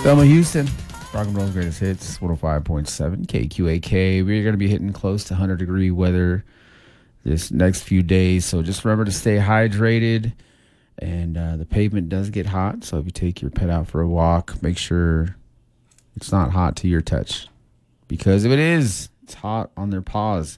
Thelma Houston, rock and roll's greatest hits, 105.7 KQAK. We're going to be hitting close to 100-degree weather this next few days. So just remember to stay hydrated. And the pavement does get hot. So if you take your pet out for a walk, make sure it's not hot to your touch. Because if it is, it's hot on their paws.